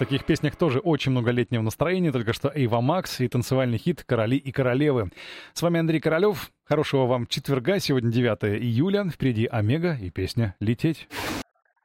таких песнях тоже очень много летнего настроения. Только что Эйва Макс и танцевальный хит «Короли и королевы». С вами Андрей Королёв. Хорошего вам четверга. Сегодня 9 июля. Впереди Омега и песня «Лететь».